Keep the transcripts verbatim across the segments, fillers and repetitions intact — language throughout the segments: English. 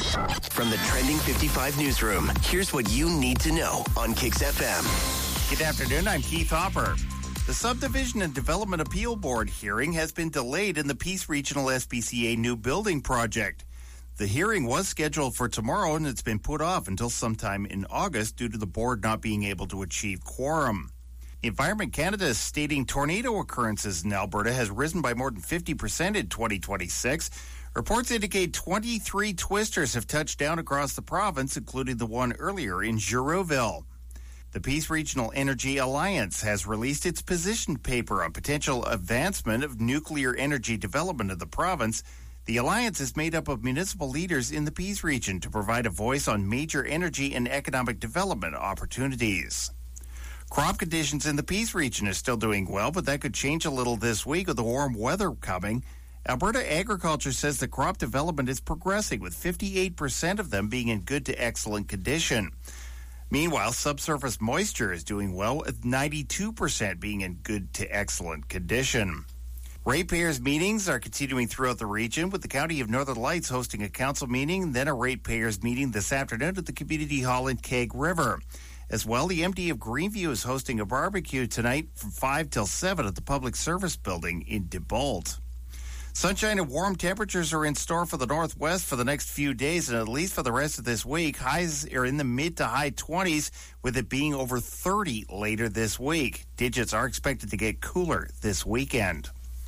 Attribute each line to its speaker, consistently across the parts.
Speaker 1: From the Trending fifty-five newsroom, here's what you need to know on Kix F M.
Speaker 2: Good afternoon, I'm Keith Hopper. The Subdivision and Development Appeal Board hearing has been delayed in the Peace Regional S P C A new building project. The hearing was scheduled for tomorrow and it's been put off until sometime in August due to the board not being able to achieve quorum. Environment Canada is stating tornado occurrences in Alberta has risen by more than fifty percent in twenty twenty-six. Reports indicate twenty-three twisters have touched down across the province, including the one earlier in Girouville. The Peace Regional Energy Alliance has released its position paper on potential advancement of nuclear energy development in the province. The alliance is made up of municipal leaders in the Peace region to provide a voice on major energy and economic development opportunities. Crop conditions in the Peace region are still doing well, but that could change a little this week with the warm weather coming. Alberta Agriculture says the crop development is progressing, with fifty-eight percent of them being in good to excellent condition. Meanwhile, subsurface moisture is doing well, with ninety-two percent being in good to excellent condition. Ratepayers meetings are continuing throughout the region, with the County of Northern Lights hosting a council meeting, then a ratepayers meeting this afternoon at the Community Hall in Keg River. As well, the M D of Greenview is hosting a barbecue tonight from five till seven at the Public Service Building in DeBolt. Sunshine and warm temperatures are in store for the Northwest for the next few days and at least for the rest of this week. Highs are in the mid to high twenties, with it being over thirty later this week. Digits are expected to get cooler this weekend.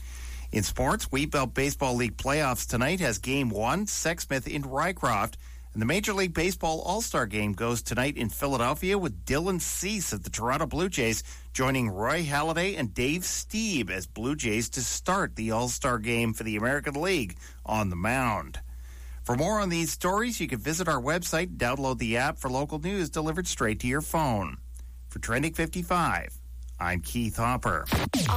Speaker 2: In sports, Wheatbelt Baseball League playoffs tonight has Game one, Sexsmith in Rycroft. And the Major League Baseball All-Star Game goes tonight in Philadelphia, with Dylan Cease of the Toronto Blue Jays joining Roy Halladay and Dave Stieb as Blue Jays to start the All-Star Game for the American League on the mound. For more on these stories, you can visit our website, download the app for local news delivered straight to your phone. For Trending fifty-five, I'm Keith Hopper.